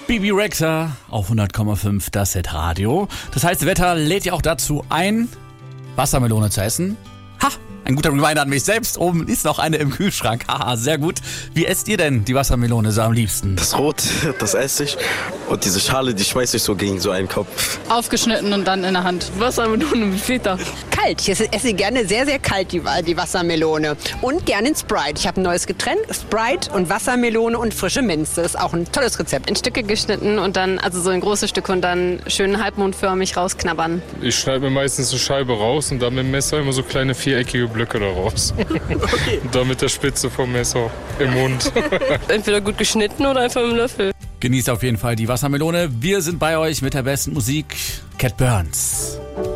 Bibi Rexha auf 100,5 das Hit-Radio. Das heißt, Wetter lädt ja auch dazu ein, Wassermelone zu essen. Ha! Ein guter Reminder an mich selbst. Oben ist noch eine im Kühlschrank. Haha, sehr gut. Wie esst ihr denn die Wassermelone so am liebsten? Das Rot, das esse ich. Und diese Schale, die schmeiße ich so gegen so einen Kopf. Aufgeschnitten und dann in der Hand. Wassermelone mit Feta. Kalt. Ich esse gerne sehr, sehr kalt die Wassermelone. Und gerne in Sprite. Ich habe ein neues Getränk. Sprite und Wassermelone und frische Minze. Das ist auch ein tolles Rezept. In Stücke geschnitten und dann, also so in große Stücke und dann schön halbmondförmig rausknabbern. Ich schneide mir meistens eine Scheibe raus und dann mit dem Messer immer so kleine viereckige Blöcke daraus. Okay. Und dann mit der Spitze vom Messer im Mund. Entweder gut geschnitten oder einfach mit dem Löffel. Genießt auf jeden Fall die Wassermelone. Wir sind bei euch mit der besten Musik. Cat Burns.